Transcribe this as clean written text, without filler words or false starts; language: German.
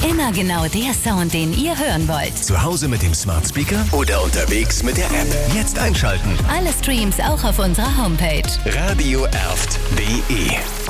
Immer genau der Sound, den ihr hören wollt. Zu Hause mit dem Smart Speaker oder unterwegs mit der App. Jetzt einschalten. Alle Streams auch auf unserer Homepage. radioerft.de